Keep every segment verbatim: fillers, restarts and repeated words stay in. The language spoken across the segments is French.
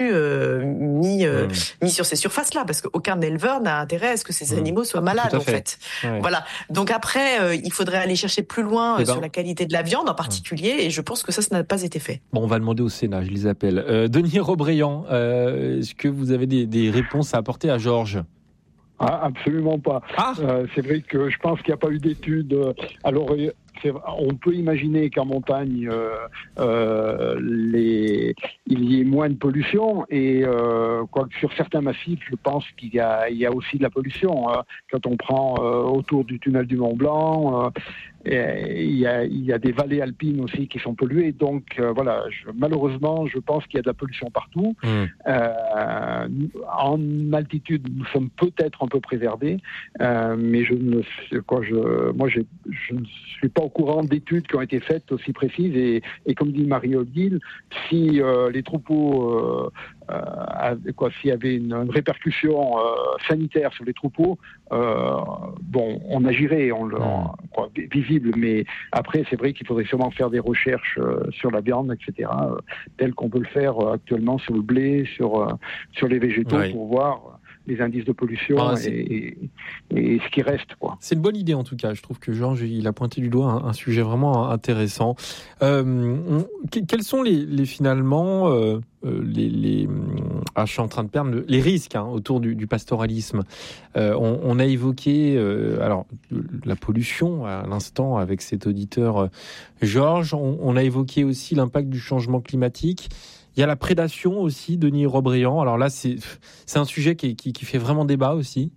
Euh, mis, euh, mmh. mis sur ces surfaces-là, parce qu'aucun éleveur n'a intérêt à ce que ces animaux soient malades, en fait. fait. Ouais. Voilà. Donc après, euh, il faudrait aller chercher plus loin eh euh, ben, sur la qualité de la viande en particulier, et je pense que ça, ça n'a pas été fait. Bon, on va demander au Sénat, je les appelle. Euh, Denis Robreillant, euh, est-ce que vous avez des, des réponses à apporter à Georges ? Ah, absolument pas. Ah euh, c'est vrai que je pense qu'il n'y a pas eu d'études. Alors, c'est, on peut imaginer qu'en montagne, euh, euh, les, il y ait moins de pollution. Et euh, quoi que sur certains massifs, je pense qu'il y a, il y a aussi de la pollution. Hein. Quand on prend euh, autour du tunnel du Mont Blanc, euh, et il y a, il y a des vallées alpines aussi qui sont polluées. Donc euh, voilà, je, malheureusement, je pense qu'il y a de la pollution partout. Mmh. Euh, en altitude, nous sommes peut-être un peu préservés, euh, mais je ne sais quoi, je, moi, j'ai, je ne suis pas au courant d'études qui ont été faites aussi précises. Et, et comme dit Marie-Odile, si euh, les troupeaux euh, euh, quoi, s'il y avait une, une répercussion euh, sanitaire sur les troupeaux, euh, bon, on agirait, on le, on, quoi, visible, mais après, c'est vrai qu'il faudrait sûrement faire des recherches euh, sur la viande, et cetera, euh, tel qu'on peut le faire euh, actuellement sur le blé, sur, euh, sur les végétaux, oui. Pour voir les indices de pollution ah, et, et, et ce qui reste, quoi. C'est une bonne idée en tout cas. Je trouve que Georges il a pointé du doigt un, un sujet vraiment intéressant. Euh, on, quels sont les, les finalement euh, les, les ah, je suis en train de perdre les risques hein, autour du, du pastoralisme. Euh, on, on a évoqué euh, alors la pollution à l'instant avec cet auditeur euh, Georges. On, on a évoqué aussi l'impact du changement climatique. Il y a la prédation aussi, Denis Robreillant. Alors là, c'est, c'est un sujet qui, qui, qui fait vraiment débat aussi.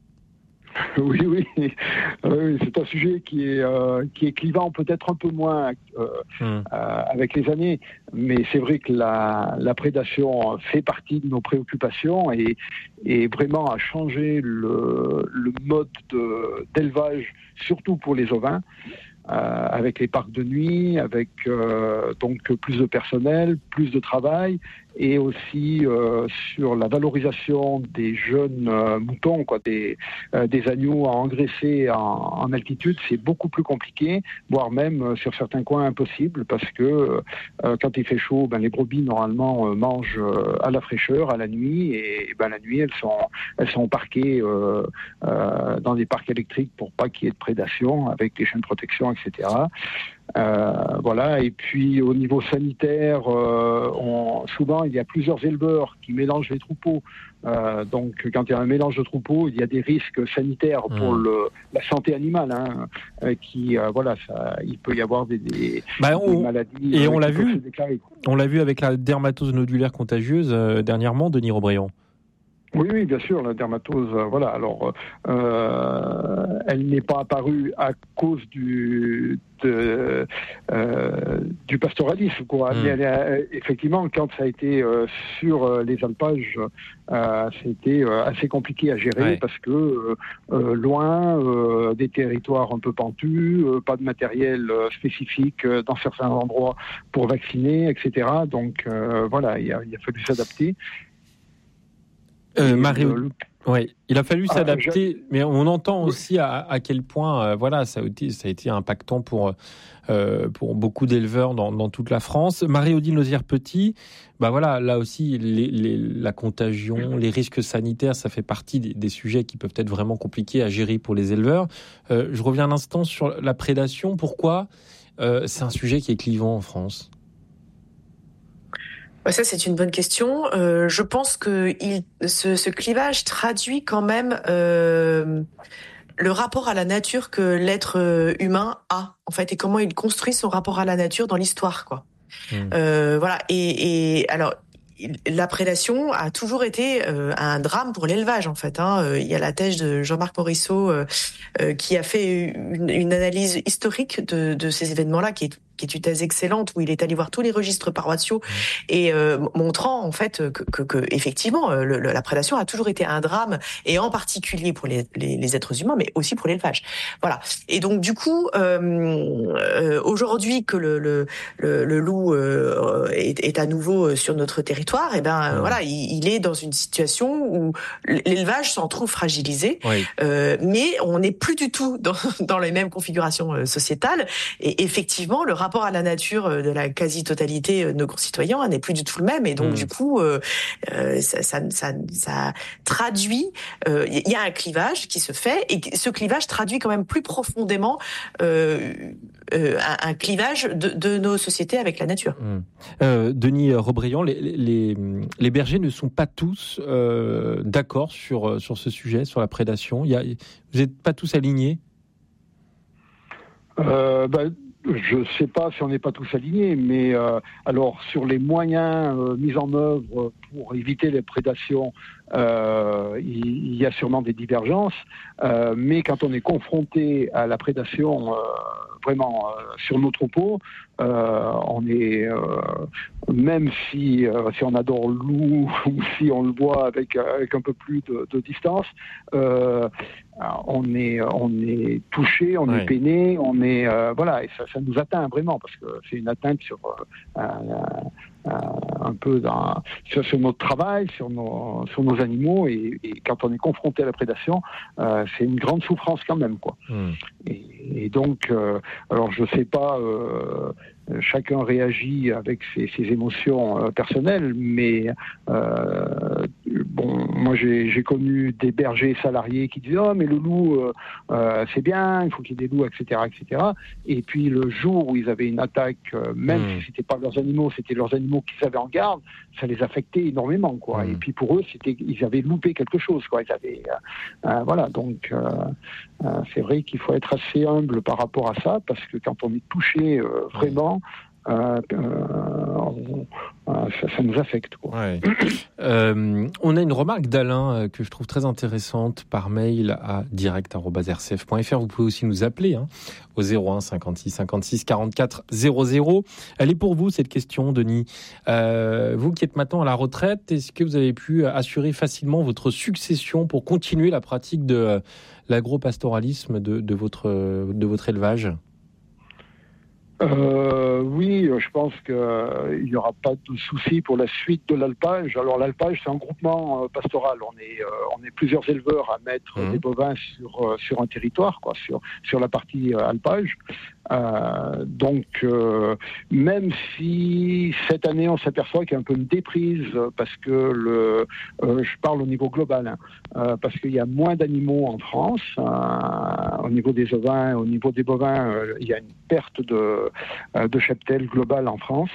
Oui, oui, oui, c'est un sujet qui est, euh, qui est clivant, peut-être un peu moins euh, mmh. euh, avec les années, mais c'est vrai que la, la prédation fait partie de nos préoccupations et, et vraiment a changé le, le mode de, d'élevage, surtout pour les ovins. Euh, avec les parcs de nuit, avec euh, donc plus de personnel, plus de travail, et aussi euh, sur la valorisation des jeunes euh, moutons, quoi, des, euh, des agneaux à engraisser en, en altitude, c'est beaucoup plus compliqué, voire même euh, sur certains coins impossible, parce que euh, quand il fait chaud, ben, les brebis normalement euh, mangent euh, à la fraîcheur, à la nuit, et ben, la nuit elles sont, elles sont parquées euh, euh, dans des parcs électriques pour pas qu'il y ait de prédation, avec des chaînes de protection, et cetera. Euh, voilà. Et puis au niveau sanitaire, euh, on, souvent il y a plusieurs éleveurs qui mélangent les troupeaux. Euh, donc quand il y a un mélange de troupeaux, il y a des risques sanitaires pour mmh. le, la santé animale. Hein, euh, qui euh, voilà, ça, il peut y avoir des, des, bah on, des maladies. Et euh, on l'a vu. On l'a vu avec la dermatose nodulaire contagieuse euh, dernièrement, Denis Robreillant. Oui, oui, bien sûr, la dermatose, euh, voilà. Alors, euh, elle n'est pas apparue à cause du de, euh, du pastoralisme, quoi. Mmh. Mais elle a, effectivement, quand ça a été euh, sur les alpages, euh, c'était euh, assez compliqué à gérer ouais. parce que euh, loin euh, des territoires un peu pentus, euh, pas de matériel euh, spécifique euh, dans certains endroits pour vacciner, et cetera. Donc, euh, voilà, il a, il a fallu s'adapter. Euh, Marie, le... ouais, il a fallu ah, s'adapter, je... mais on entend aussi à, à quel point, euh, voilà, ça a été, ça a été impactant pour euh, pour beaucoup d'éleveurs dans, dans toute la France. Marie-Odile Nozières-Petit, bah voilà, là aussi, les, les, la contagion, les risques sanitaires, ça fait partie des, des sujets qui peuvent être vraiment compliqués à gérer pour les éleveurs. Euh, je reviens un instant sur la prédation. Pourquoi euh, c'est un sujet qui est clivant en France? Ça, c'est une bonne question. Euh, je pense que il, ce, ce clivage traduit quand même euh, le rapport à la nature que l'être humain a, en fait, et comment il construit son rapport à la nature dans l'histoire, quoi. Mmh. Euh, voilà. Et, et alors, la prédation a toujours été euh, un drame pour l'élevage, en fait. Hein. Il y a la thèse de Jean-Marc Morisseau euh, euh, qui a fait une, une analyse historique de, de ces événements-là, qui est qui est une thèse excellente où il est allé voir tous les registres paroissiaux et euh, montrant en fait que, que, que effectivement le, le, la prédation a toujours été un drame, et en particulier pour les, les, les êtres humains, mais aussi pour l'élevage. Voilà. Et donc du coup, euh, euh, aujourd'hui que le, le, le, le loup euh, est, est à nouveau sur notre territoire, et ben mmh. voilà, il, il est dans une situation où l'élevage s'en trouve fragilisé, oui. euh, mais on n'est plus du tout dans, dans les mêmes configurations sociétales, et effectivement le rapport rapport à la nature de la quasi-totalité de nos concitoyens n'est plus du tout le même. Et donc, mmh. du coup, euh, ça, ça, ça, ça traduit... Il euh, y a un clivage qui se fait, et ce clivage traduit quand même plus profondément euh, euh, un, un clivage de, de nos sociétés avec la nature. Mmh. Euh, Denis Robriand, les, les, les bergers ne sont pas tous euh, d'accord sur, sur ce sujet, sur la prédation. Il y a, vous n'êtes pas tous alignés ? euh, bah... Je ne sais pas si on n'est pas tous alignés, mais euh, alors sur les moyens euh, mis en œuvre pour éviter les prédations, euh, il, il y a sûrement des divergences, euh, mais quand on est confronté à la prédation euh, vraiment euh, sur nos troupeaux, euh, on est euh, même si euh, si on adore le loup ou si on le voit avec avec un peu plus de, de distance, euh, on est on est touché, on oui. est peiné, on est euh, voilà, et ça, ça nous atteint vraiment parce que c'est une atteinte sur euh, un, un peu dans, sur, sur notre travail, sur nos sur nos animaux, et, et quand on est confronté à la prédation, euh, c'est une grande souffrance quand même, quoi. Mmh. Et, et donc, euh, alors je sais pas. Euh, Chacun réagit avec ses, ses émotions euh, personnelles, mais euh, bon, moi j'ai, j'ai connu des bergers salariés qui disaient oh mais le loup euh, euh, c'est bien, il faut qu'il y ait des loups, et cetera, et cetera. Et puis le jour où ils avaient une attaque, euh, même mmh. si c'était pas leurs animaux, c'était leurs animaux qu'ils avaient en garde, ça les affectait énormément, quoi. Mmh. Et puis pour eux, c'était ils avaient loupé quelque chose, quoi. Ils avaient euh, euh, voilà, donc euh, euh, c'est vrai qu'il faut être assez humble par rapport à ça, parce que quand on est touché euh, vraiment. Euh, euh, on, euh, ça, ça nous affecte, quoi. Ouais. euh, on a une remarque d'Alain euh, que je trouve très intéressante par mail à direct arobase r c f point f r. Vous pouvez aussi nous appeler hein, au zéro un cinquante-six cinquante-six quarante-quatre zéro zéro. Elle est pour vous, cette question, Denis. Euh, vous qui êtes maintenant à la retraite, est-ce que vous avez pu assurer facilement votre succession pour continuer la pratique de euh, l'agropastoralisme de, de, votre, de votre élevage ? Euh, oui, je pense qu'il euh, n'y aura pas de souci pour la suite de l'alpage. Alors l'alpage, c'est un groupement euh, pastoral. On est, euh, on est plusieurs éleveurs à mettre mmh. des bovins sur, euh, sur un territoire, quoi, sur, sur la partie euh, alpage. Euh, donc, euh, même si cette année on s'aperçoit qu'il y a un peu une déprise, parce que le, euh, je parle au niveau global, hein, euh, parce qu'il y a moins d'animaux en France, euh, au niveau des ovins, au niveau des bovins, euh, il y a une perte de, euh, de cheptel globale en France.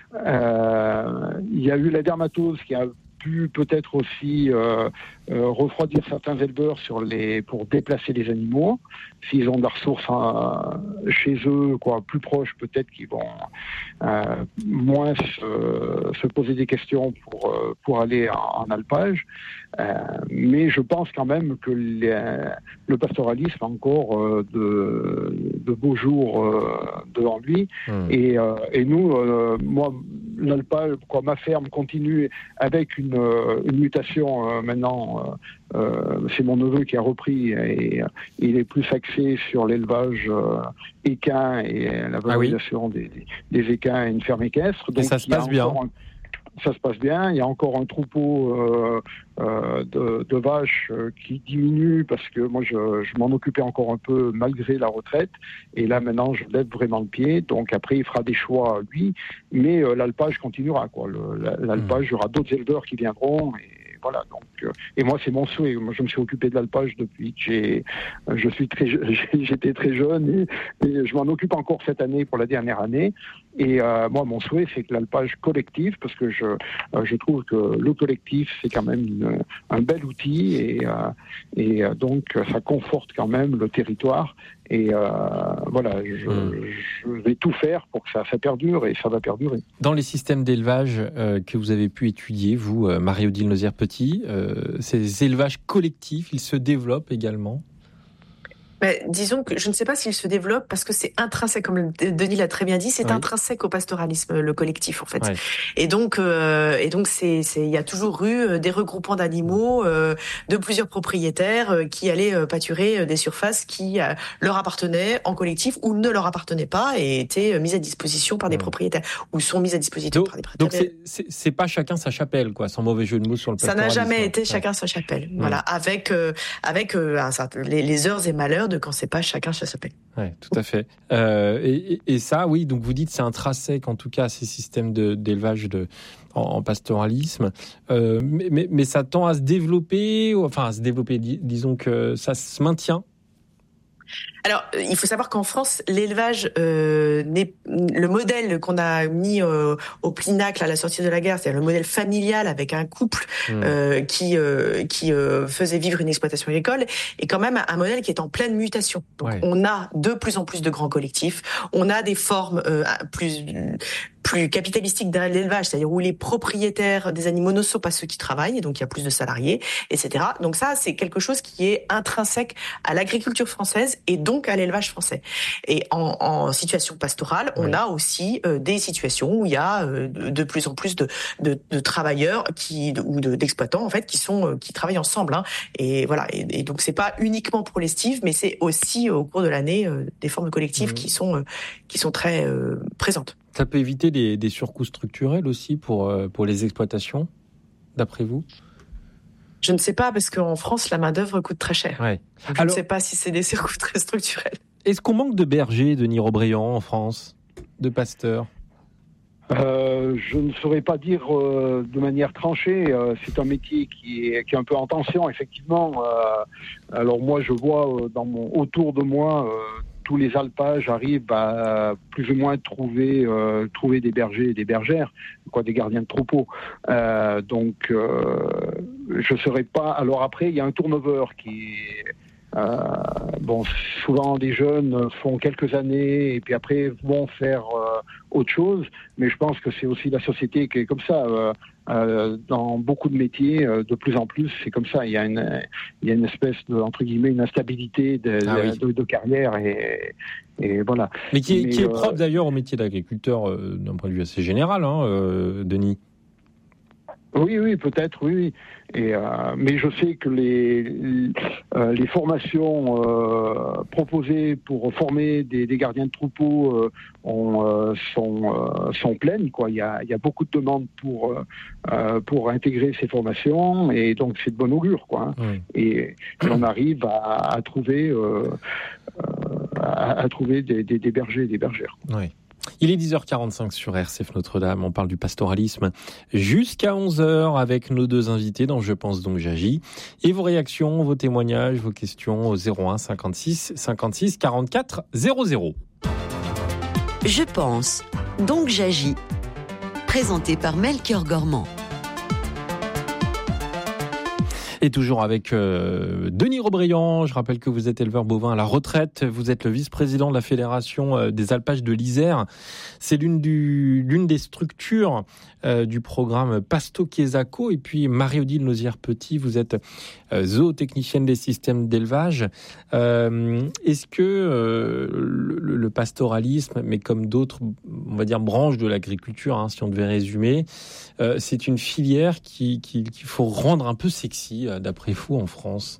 Euh, il y a eu la dermatose qui a pu peut-être aussi euh, euh, refroidir certains éleveurs sur les, pour déplacer les animaux. S'ils ont de la ressource hein, chez eux, quoi, plus proches, peut-être qu'ils vont euh, moins se, se poser des questions pour, euh, pour aller en, en alpage. Euh, mais je pense quand même que les, le pastoralisme a encore euh, de, de beaux jours euh, devant lui. Mmh. Et, euh, et nous, euh, moi, l'alpage, quoi, ma ferme continue avec une, une mutation euh, maintenant. Euh, euh, c'est mon neveu qui a repris et, et il est plus axé sur l'élevage euh, équin et la valorisation ah oui. des, des équins et une ferme équestre. Donc, et ça se passe bien. Un, ça se passe bien. Il y a encore un troupeau euh, euh, de, de vaches euh, qui diminue parce que moi je, je m'en occupais encore un peu malgré la retraite. Et là maintenant je lève vraiment le pied. Donc après il fera des choix lui, mais euh, l'alpage continuera, quoi. Le, l'alpage, il y aura d'autres éleveurs qui viendront. Et, voilà, donc, euh, et moi, c'est mon souhait. Moi, je me suis occupé de l'alpage depuis que j'ai, je suis très, j'étais très jeune et, et je m'en occupe encore cette année pour la dernière année. Et euh, moi, mon souhait, c'est que l'alpage collectif, parce que je, euh, je trouve que le collectif, c'est quand même une, un bel outil et, euh, et euh, donc ça conforte quand même le territoire. Et euh, voilà, je, mmh. je vais tout faire pour que ça, ça perdure et ça va perdurer. Dans les systèmes d'élevage euh, que vous avez pu étudier, vous, euh, Marie-Odile Nozière-Petit, euh, ces élevages collectifs, ils se développent également ? Mais disons que je ne sais pas s'il se développe parce que c'est intrinsèque, comme Denis l'a très bien dit, c'est oui. intrinsèque au pastoralisme, le collectif en fait. Ouais. Et donc, euh, et donc c'est, c'est, il y a toujours eu des regroupements d'animaux euh, de plusieurs propriétaires euh, qui allaient euh, pâturer des surfaces qui euh, leur appartenaient en collectif ou ne leur appartenaient pas et étaient mises à disposition par des mmh. propriétaires ou sont mises à disposition donc, par des propriétaires. Donc c'est, c'est, c'est pas chacun sa chapelle, quoi, sans mauvais jeu de mots sur le pastoralisme. Ça n'a jamais été ouais. chacun sa chapelle. Mmh. Voilà, avec euh, avec euh, un certain, les, les heures et malheurs de de quand c'est pas chacun chez sa paix. Oui, tout à fait. Euh, et, et ça, oui, donc vous dites c'est intrinsèque en tout cas à ces systèmes de, d'élevage de, en, en pastoralisme, euh, mais, mais, mais ça tend à se développer, enfin à se développer, dis, disons que ça se maintient. Alors, il faut savoir qu'en France, l'élevage, euh, n'est, le modèle qu'on a mis euh, au pinacle à la sortie de la guerre, c'est-à-dire le modèle familial avec un couple mmh. euh, qui euh, qui euh, faisait vivre une exploitation agricole, est quand même un modèle qui est en pleine mutation. Donc, ouais. on a de plus en plus de grands collectifs, on a des formes euh, plus plus capitalistique de l'élevage, c'est-à-dire où les propriétaires des animaux ne sont pas ceux qui travaillent, et donc il y a plus de salariés, et cetera. Donc ça, c'est quelque chose qui est intrinsèque à l'agriculture française et donc à l'élevage français. Et en, en situation pastorale, on oui. a aussi euh, des situations où il y a euh, de, de plus en plus de, de, de travailleurs qui, de, ou de, d'exploitants en fait qui sont euh, qui travaillent ensemble. Hein. Et voilà. Et, et donc c'est pas uniquement pour l'estive, mais c'est aussi euh, au cours de l'année euh, des formes collectives mmh. qui sont euh, qui sont très euh, présentes. Ça peut éviter des, des surcoûts structurels aussi pour, euh, pour les exploitations, d'après vous ? Je ne sais pas, parce qu'en France, la main-d'œuvre coûte très cher. Ouais. Je Alors, ne sais pas si c'est des surcoûts très structurels. Est-ce qu'on manque de bergers, Denis Robreillant, en France, de pasteurs ? Euh, je ne saurais pas dire euh, de manière tranchée. Euh, c'est un métier qui est, qui est un peu en tension, effectivement. Euh, alors moi, je vois euh, dans mon, autour de moi... Euh, tous les alpages arrivent à plus ou moins trouver euh, trouver des bergers et des bergères, quoi, des gardiens de troupeaux. Euh, donc, euh, je ne saurais pas. Alors après, il y a un turnover qui euh, bon, souvent des jeunes font quelques années et puis après vont faire euh, autre chose. Mais je pense que c'est aussi la société qui est comme ça. Euh, Euh, dans beaucoup de métiers, euh, de plus en plus, c'est comme ça. Il y a une, il y a une espèce de, entre guillemets, une instabilité de, ah oui. de, de carrière et, et voilà. Mais qui est, Mais, qui est euh, propre d'ailleurs au métier d'agriculteur euh, d'un point de vue assez général, hein, euh, Denis. Oui, oui, peut-être, oui, oui. Et, euh, mais je sais que les, euh, les formations euh, proposées pour former des, des gardiens de troupeaux euh, ont, euh, sont, euh, sont pleines, quoi. Il y a, il y a beaucoup de demandes pour, euh, pour intégrer ces formations, et donc c'est de bon augure, quoi. Hein. Oui. Et, et on arrive à, à trouver, euh, à, à trouver des, des, des bergers et des bergères. Oui. Il est dix heures quarante-cinq sur R C F Notre-Dame. On parle du pastoralisme jusqu'à onze heures avec nos deux invités dans Je pense donc j'agis. Et vos réactions, vos témoignages, vos questions au zéro un cinquante-six cinquante-six quarante-quatre zéro zéro. Je pense donc j'agis. Présenté par Melchior Gormand. Et toujours avec euh, Denis Robreillant. Je rappelle que vous êtes éleveur bovin à la retraite. Vous êtes le vice-président de la Fédération euh, des alpages de l'Isère. C'est l'une, du, l'une des structures euh, du programme Pasto Quézaco. Et puis Marie-Odile Nozière-Petit, vous êtes euh, zootechnicienne des systèmes d'élevage. Euh, est-ce que euh, le, le pastoralisme, mais comme d'autres, on va dire, branches de l'agriculture, hein, si on devait résumer, euh, c'est une filière qui, qui, qu'il faut rendre un peu sexy, d'après vous, en France?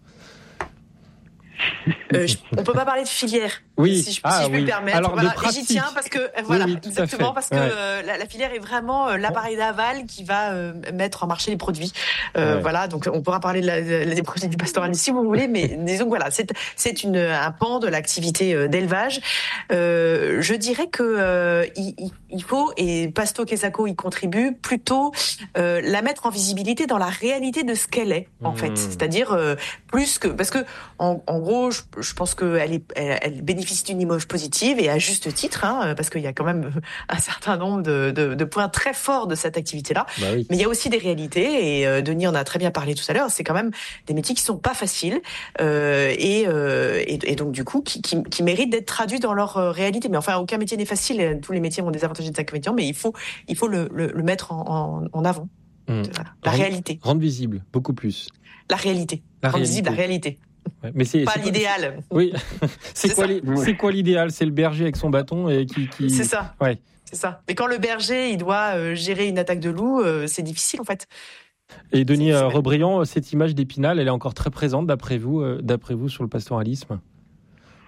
euh, je, on peut pas parler de filière, oui. si je, ah, si je oui. peux me permettre. Alors, voilà. Et j'y tiens parce que voilà, oui, oui, exactement parce que ouais. euh, la, la filière est vraiment euh, l'appareil d'aval qui va euh, mettre en marché les produits. Euh, ouais. Voilà, donc on pourra parler de la, de, des produits du pastoralisme si vous voulez, mais disons que voilà, c'est c'est une un pan de l'activité euh, d'élevage. Euh, je dirais que euh, il, il faut, et Pasto Quézaco y contribue, plutôt euh, la mettre en visibilité dans la réalité de ce qu'elle est en mmh. fait, c'est-à-dire euh, plus que parce que en, en gros, je, je pense qu'elle est, elle, elle bénéficie d'une image positive et à juste titre, hein, parce qu'il y a quand même un certain nombre de, de, de points très forts de cette activité-là. Bah oui. Mais il y a aussi des réalités, et euh, Denis en a très bien parlé tout à l'heure. C'est quand même des métiers qui sont pas faciles euh, et, euh, et, et donc du coup qui, qui, qui méritent d'être traduits dans leur euh, réalité. Mais enfin, aucun métier n'est facile. Tous les métiers ont des avantages et des inconvénients, mais il faut, il faut le, le, le mettre en, en, en avant. Mmh. Voilà. La rendre, réalité. Rendre visible, beaucoup plus. La réalité. La rendre réalité. visible la réalité. Ouais, mais c'est, pas c'est l'idéal. Quoi, oui. c'est, c'est, quoi li, c'est quoi l'idéal? C'est le berger avec son bâton et qui. qui... C'est ça. Ouais. C'est ça. Mais quand le berger il doit euh, gérer une attaque de loup, euh, c'est difficile en fait. Et Denis euh, Robreillant, cette image d'Épinal, elle est encore très présente d'après vous, euh, d'après vous sur le pastoralisme?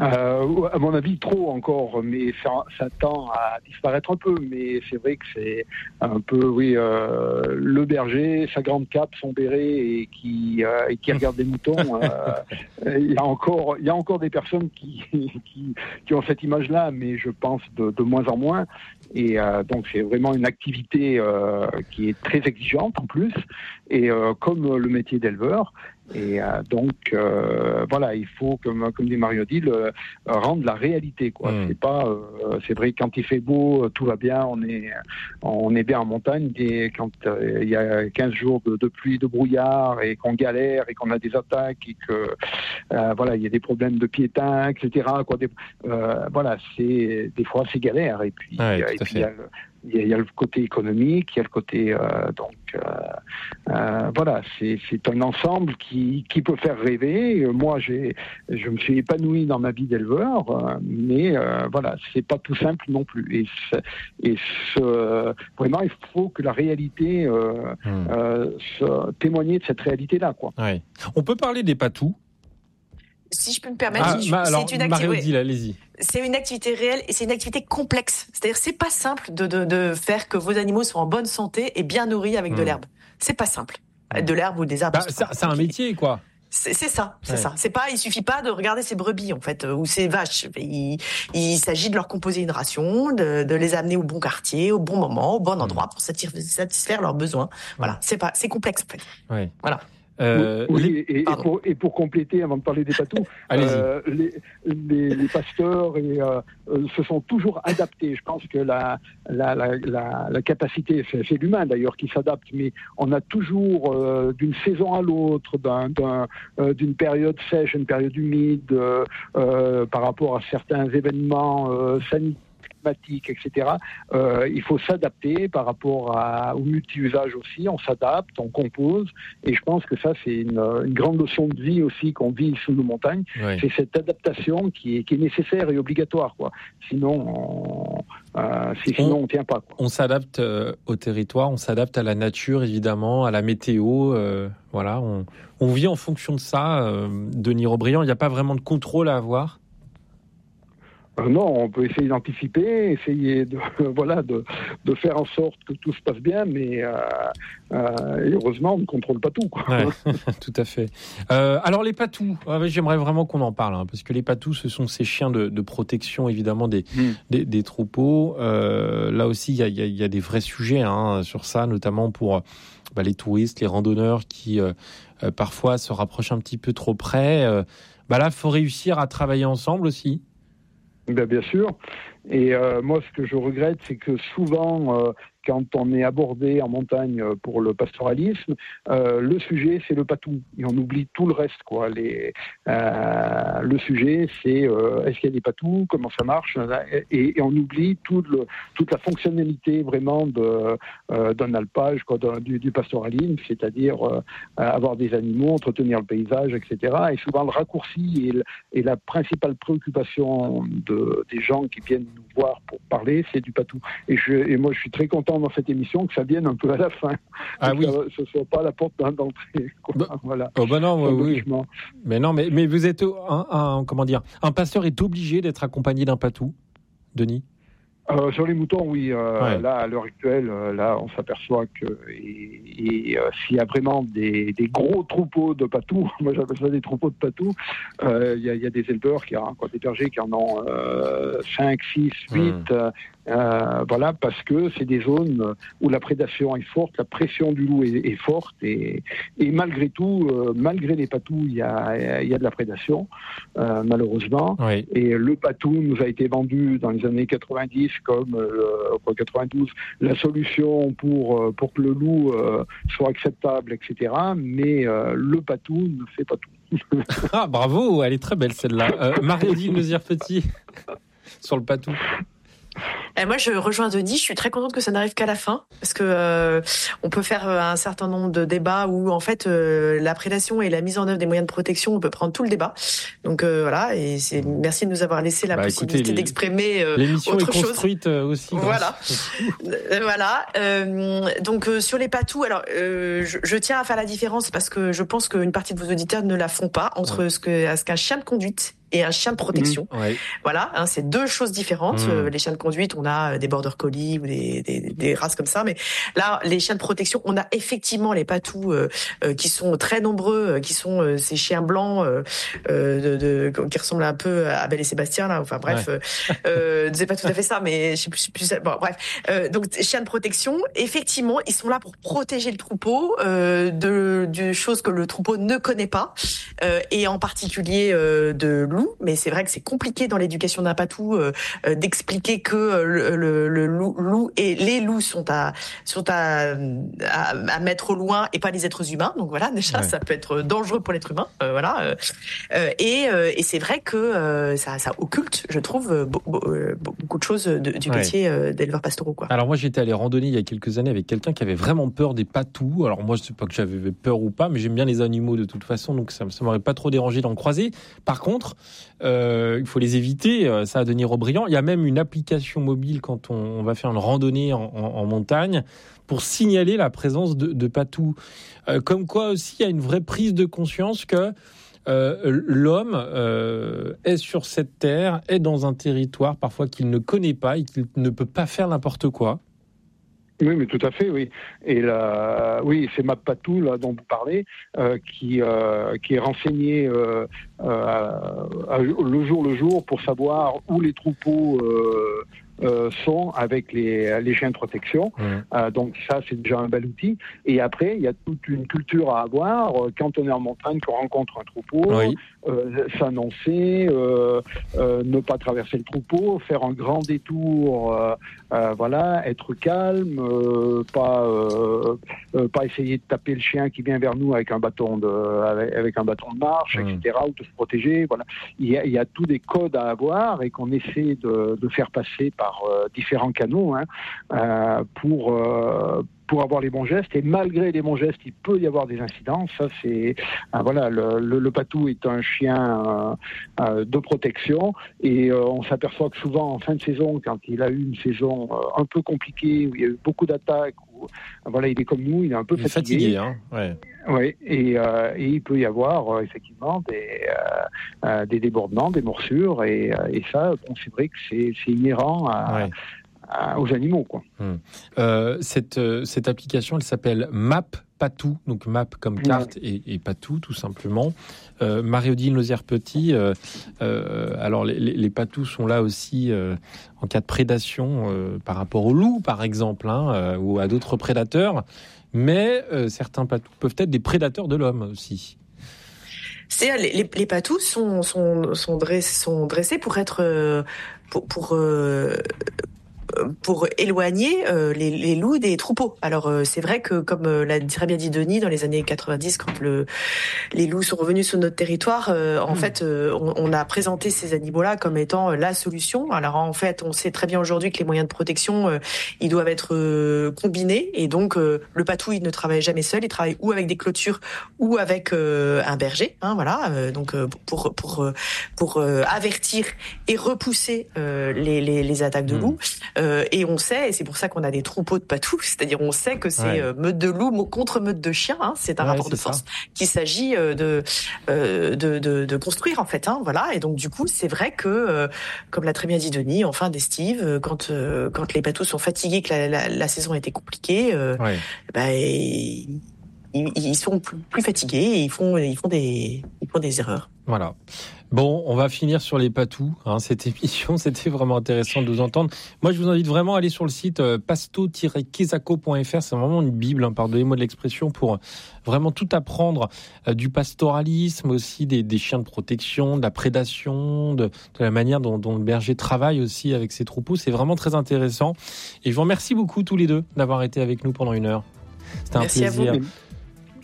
Euh, à mon avis, trop encore, mais ça, ça tend à disparaître un peu. Mais c'est vrai que c'est un peu, oui, euh, le berger, sa grande cape, son béret, et qui, euh, et qui regarde les moutons. Euh, il y a encore, il y a encore des personnes qui, qui, qui ont cette image-là, mais je pense de, de moins en moins. Et euh, donc, c'est vraiment une activité euh, qui est très exigeante en plus, et euh, comme le métier d'éleveur. Et euh, donc, euh, voilà, il faut, comme, comme dit Mario dit, le, rendre la réalité, quoi. Mmh. C'est pas, euh, c'est vrai, quand il fait beau, tout va bien, on est, on est bien en montagne. Et quand euh, il y a quinze jours de, de pluie, de brouillard, et qu'on galère, et qu'on a des attaques, et que, euh, voilà, il y a des problèmes de piétins, et cetera, quoi. Des, euh, voilà, c'est, des fois, c'est galère. Et puis, ouais, et puis il y a le, Il y, a, il y a le côté économique, il y a le côté euh, donc euh, euh, voilà, c'est, c'est un ensemble qui, qui peut faire rêver. Moi, j'ai, je me suis épanoui dans ma vie d'éleveur, euh, mais euh, voilà, c'est pas tout simple non plus. Et, et ce, vraiment, il faut que la réalité euh, mmh. euh, se, témoigner de cette réalité-là, quoi. Ouais. On peut parler des patous. Si je peux me permettre, ah, je, bah, alors, c'est une Mario activité. dit, là, allez-y. C'est une activité réelle et c'est une activité complexe. C'est-à-dire, c'est pas simple de, de, de faire que vos animaux soient en bonne santé et bien nourris avec mmh. de l'herbe. C'est pas simple. Mmh. De l'herbe ou des arbres. Bah, c'est, c'est un métier, quoi. C'est, c'est ça, c'est ouais. ça. C'est pas, il suffit pas de regarder ses brebis en fait ou ses vaches. Il, il s'agit de leur composer une ration, de, de les amener au bon quartier, au bon moment, au bon endroit pour satisfaire leurs besoins. Voilà, c'est pas, c'est complexe en fait. Ouais. Voilà. Euh, oui, les... et, et, pour, et pour compléter, avant de parler des patous, euh, les, les, les pasteurs et, euh, se sont toujours adaptés. Je pense que la, la, la, la, la capacité, c'est, c'est l'humain d'ailleurs qui s'adapte, mais on a toujours, euh, d'une saison à l'autre, d'un, d'un, euh, d'une période sèche, une période humide, euh, euh, par rapport à certains événements euh, sanitaires, et cetera. Euh, il faut s'adapter par rapport à, au multi-usage aussi. On s'adapte, on compose. Et je pense que ça, c'est une, une grande leçon de vie aussi qu'on vit sous nos montagnes. Oui. C'est cette adaptation qui est, qui est nécessaire et obligatoire, quoi. Sinon, on, euh, sinon, on ne tient pas, quoi. On s'adapte euh, au territoire, on s'adapte à la nature, évidemment, à la météo. Euh, voilà, on, on vit en fonction de ça. Euh, Denis Robriand, il n'y a pas vraiment de contrôle à avoir. Euh, non, on peut essayer d'anticiper, essayer de, voilà, de, de faire en sorte que tout se passe bien, mais euh, euh, heureusement, on ne contrôle pas tout, quoi. Ouais, tout à fait. Euh, alors les patous, j'aimerais vraiment qu'on en parle, hein, parce que les patous, ce sont ces chiens de, de protection, évidemment, des, mmh. des, des troupeaux. Euh, là aussi, il y a, y, a, y a des vrais sujets hein, sur ça, notamment pour bah, les touristes, les randonneurs qui euh, euh, parfois se rapprochent un petit peu trop près. Euh, bah là, il faut réussir à travailler ensemble aussi. Ben, bien sûr. Et euh, moi, ce que je regrette, c'est que souvent, euh, quand on est abordé en montagne pour le pastoralisme, euh, le sujet, c'est le patou. Et on oublie tout le reste, quoi. Les, euh, le sujet, c'est euh, est-ce qu'il y a des patous, comment ça marche, et, et on oublie tout le, toute la fonctionnalité vraiment de, euh, d'un alpage, quoi, d'un, du, du pastoralisme, c'est-à-dire euh, avoir des animaux, entretenir le paysage, et cetera. Et souvent, le raccourci est, le, est la principale préoccupation de, des gens qui viennent nous voir pour parler, c'est du patou. Et, je, et moi, je suis très content dans cette émission que ça vienne un peu à la fin. Ah oui. Que ce ne soit pas la porte d'entrée. Bah, voilà. Oh bah non, oui, oui. Mais non, mais, mais vous êtes un, un, comment dire, un pasteur est obligé d'être accompagné d'un patou, Denis? Euh, sur les moutons, oui. Euh, ouais. Là, à l'heure actuelle, euh, là, on s'aperçoit que et, et, euh, s'il y a vraiment des, des gros troupeaux de patous, moi j'appelle ça des troupeaux de patous, il euh, y, y a des éleveurs, qui ont, quoi, des bergers qui en ont cinq, six, huit. Euh, voilà, parce que c'est des zones où la prédation est forte, la pression du loup est, est forte, et, et malgré tout, euh, malgré les patous, il y a, y a de la prédation, euh, malheureusement. Oui. Et le patou nous a été vendu dans les années quatre-vingt-dix comme euh, quoi, quatre-vingt-douze la solution pour pour que le loup euh, soit acceptable, et cetera. Mais euh, le patou ne fait pas tout. Ah bravo, elle est très belle celle-là. Euh, Marie-Odile Mezire-Petit sur le patou. Et moi, je rejoins Denis. Je suis très contente que ça n'arrive qu'à la fin, parce que euh, on peut faire un certain nombre de débats où, en fait, euh, la prédation et la mise en œuvre des moyens de protection, on peut prendre tout le débat. Donc euh, voilà. Et c'est merci de nous avoir laissé la bah, possibilité écoutez, les, d'exprimer euh, l'émission autre est construite chose. aussi. Voilà. euh, voilà. Euh, donc euh, sur les patous, alors euh, je, je tiens à faire la différence parce que je pense qu'une partie de vos auditeurs ne la font pas entre ouais. ce que ce qu'un chien de conduite et un chien de protection. Mmh, ouais. Voilà, hein, c'est deux choses différentes. Mmh. Euh, les chiens de conduite, on a des border collies ou des, des, des races comme ça, mais là, les chiens de protection, on a effectivement les patous euh, euh, qui sont très nombreux, euh, qui sont euh, ces chiens blancs euh, euh, de, de, qui ressemblent un peu à Belle et Sébastien là. Enfin bref, ouais. euh, c'est pas tout à fait ça, mais je sais plus. plus bon, bref, euh, donc chiens de protection, effectivement, ils sont là pour protéger le troupeau euh, de, de choses que le troupeau ne connaît pas, euh, et en particulier euh, de loups. Mais c'est vrai que c'est compliqué dans l'éducation d'un patou euh, euh, d'expliquer que euh, le, le, le loup, loup et les loups sont à sont à, à, à mettre au loin et pas les êtres humains. Donc voilà, déjà ouais. ça peut être dangereux pour l'être humain. Euh, voilà. Euh, et, euh, et c'est vrai que euh, ça, ça occulte, je trouve, be- be- beaucoup de choses de, du ouais. métier euh, d'éleveurs pastoraux. Quoi. Alors moi j'étais allé randonner il y a quelques années avec quelqu'un qui avait vraiment peur des patous. Alors moi je sais pas que j'avais peur ou pas, mais j'aime bien les animaux de toute façon, donc ça, ça m'aurait pas trop dérangé d'en croiser. Par contre, Euh, il faut les éviter, euh, ça a Denis Robriand. Il y a même une application mobile quand on, on va faire une randonnée en, en, en montagne pour signaler la présence de, de patous. Euh, comme quoi aussi, il y a une vraie prise de conscience que euh, l'homme euh, est sur cette terre, est dans un territoire parfois qu'il ne connaît pas et qu'il ne peut pas faire n'importe quoi. Oui, mais tout à fait, oui. Et là, oui, c'est MapPatou là dont vous parlez, euh, qui euh, qui est renseigné euh, euh, le jour le jour pour savoir où les troupeaux euh, euh, sont avec les les chiens de protection. Mmh. Euh, donc ça, c'est déjà un bel outil. Et après, il y a toute une culture à avoir quand on est en montagne, qu'on rencontre un troupeau, oui. euh, s'annoncer, euh, euh, ne pas traverser le troupeau, faire un grand détour. Euh, Euh, voilà, être calme, euh, pas euh, euh, pas essayer de taper le chien qui vient vers nous avec un bâton de avec, avec un bâton de marche, mmh. et cetera, ou de se protéger. Voilà, il y a, il y a tous des codes à avoir et qu'on essaie de, de faire passer par euh, différents canaux hein, euh, pour euh, pour avoir les bons gestes. Et malgré les bons gestes, il peut y avoir des incidents. Ça, c'est euh, voilà, le, le, le patou est un chien euh, euh, de protection et euh, on s'aperçoit que souvent en fin de saison, quand il a eu une saison euh, un peu compliquée où il y a eu beaucoup d'attaques, où, euh, voilà, il est comme nous, il est un peu il est fatigué. fatigué, hein. Ouais. Oui, et, euh, et il peut y avoir euh, effectivement des, euh, euh, des débordements, des morsures, et, euh, et ça, bon, c'est vrai que c'est, c'est inhérent à, ouais. à, aux animaux, quoi. Hum. Euh, cette, cette application, elle s'appelle MapPatou, donc Map comme carte ouais. et, et Patou, tout simplement. Euh, Marie-Odile Lauzière-Petit, euh, euh, alors les, les, les patous sont là aussi euh, en cas de prédation euh, par rapport aux loups, par exemple, hein, euh, ou à d'autres prédateurs. Mais euh, certains patous peuvent être des prédateurs de l'homme aussi. C'est les, les, les patous sont sont sont dressés, sont dressés pour être euh, pour pour euh, pour éloigner euh, les, les loups des troupeaux. Alors euh, c'est vrai que comme euh, l'a très bien dit Denis, dans les années quatre-vingt-dix, quand le, les loups sont revenus sur notre territoire, euh, en mmh. fait euh, on, on a présenté ces animaux-là comme étant euh, la solution. Alors en fait on sait très bien aujourd'hui que les moyens de protection euh, ils doivent être euh, combinés et donc euh, le patou il ne travaille jamais seul, il travaille ou avec des clôtures ou avec euh, un berger. Hein, voilà, euh, donc euh, pour pour pour, pour euh, avertir et repousser euh, les, les les attaques de mmh. loups. Euh, et on sait, et c'est pour ça qu'on a des troupeaux de patous, c'est-à-dire on sait que c'est ouais. euh, meute de loups contre meute de chiens, hein, c'est un ouais, rapport c'est de force ça. Qu'il s'agit euh, de, euh, de, de, de construire en fait. Hein, voilà. Et donc du coup, c'est vrai que, euh, comme l'a très bien dit Denis, en fin d'estive, quand, euh, quand les patous sont fatigués, que la, la, la saison a été compliquée, euh, ouais. bah, ils, ils sont plus, plus fatigués et ils font, ils, font des, ils font des erreurs. Voilà. Bon, on va finir sur les patous, hein, cette émission. C'était vraiment intéressant de vous entendre. Moi, je vous invite vraiment à aller sur le site euh, pasto tiret quesaco point f r. C'est vraiment une bible, hein, pardonnez-moi de l'expression, pour vraiment tout apprendre euh, du pastoralisme, aussi des, des chiens de protection, de la prédation, de, de la manière dont, dont le berger travaille aussi avec ses troupeaux. C'est vraiment très intéressant. Et je vous remercie beaucoup tous les deux d'avoir été avec nous pendant une heure. C'était un Merci plaisir. À vous.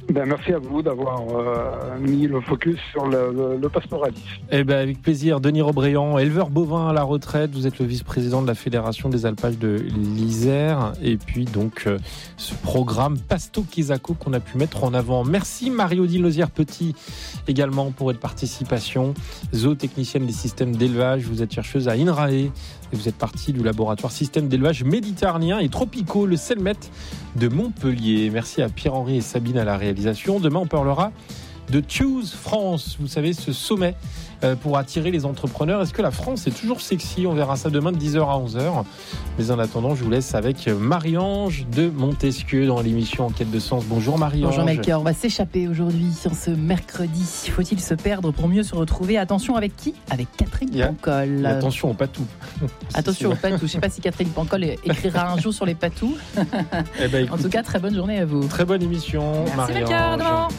Ben, merci à vous d'avoir euh, mis le focus sur le, le, le pastoralisme. Eh ben, avec plaisir. Denis Robréant, éleveur bovin à la retraite. Vous êtes le vice-président de la Fédération des alpages de l'Isère. Et puis donc, euh, ce programme Pasto Kezako qu'on a pu mettre en avant. Merci Marie-Odile Lauzière-Petit également pour votre participation. Zootechnicienne des systèmes d'élevage. Vous êtes chercheuse à INRAE. Et vous êtes partie du laboratoire système d'élevage méditerranéen et tropicaux, le CELMET de Montpellier. Merci à Pierre-Henri et Sabine à la réalisation. Demain, on parlera de Choose France, vous savez, ce sommet pour attirer les entrepreneurs. Est-ce que la France est toujours sexy ? On verra ça demain de dix heures à onze heures. Mais en attendant, je vous laisse avec Marie-Ange de Montesquieu dans l'émission En Quête de Sens. Bonjour Marie-Ange. Bonjour Melchior, on va s'échapper aujourd'hui sur ce mercredi. Faut-il se perdre pour mieux se retrouver ? Attention avec qui ? Avec Catherine a, Pancol. Attention aux patous. Attention aux patous. Je ne sais pas si Catherine Pancol écrira un jour sur les patous. Eh ben, écoute, en tout cas, très bonne journée à vous. Très bonne émission, Merci Marie-Ange. Melchior.